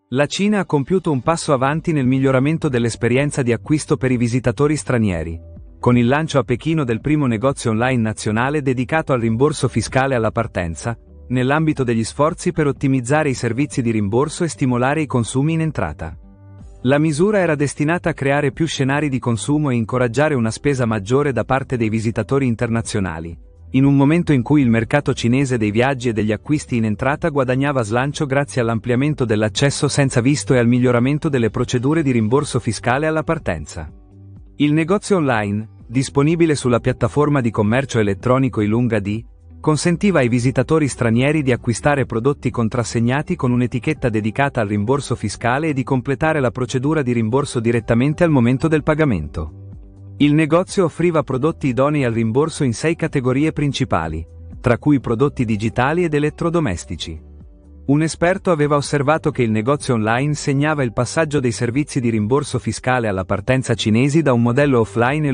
La Cina ha compiuto un passo avanti nel miglioramento dell'esperienza di acquisto per i visitatori stranieri, con il lancio a Pechino del primo negozio online nazionale dedicato al rimborso fiscale alla partenza, nell'ambito degli sforzi per ottimizzare i servizi di rimborso e stimolare i consumi in entrata. La misura era destinata a creare più scenari di consumo e incoraggiare una spesa maggiore da parte dei visitatori internazionali, in un momento in cui il mercato cinese dei viaggi e degli acquisti in entrata guadagnava slancio grazie all'ampliamento dell'accesso senza visto e al miglioramento delle procedure di rimborso fiscale alla partenza. Il negozio online, disponibile sulla piattaforma di commercio elettronico Ilunga D, consentiva ai visitatori stranieri di acquistare prodotti contrassegnati con un'etichetta dedicata al rimborso fiscale e di completare la procedura di rimborso direttamente al momento del pagamento. Il negozio offriva prodotti idonei al rimborso in 6 categorie principali, tra cui prodotti digitali ed elettrodomestici. Un esperto aveva osservato che il negozio online segnava il passaggio dei servizi di rimborso fiscale alla partenza cinesi da un modello offline e